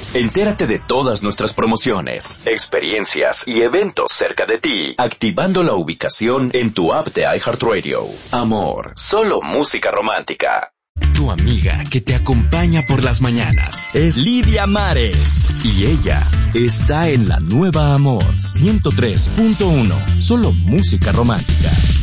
Entérate de todas nuestras promociones, experiencias y eventos cerca de ti, activando la ubicación en tu app de iHeartRadio. Amor, solo música romántica. Tu amiga que te acompaña por las mañanas es Lidia Mares y ella está en la nueva Amor 103.1, solo música romántica.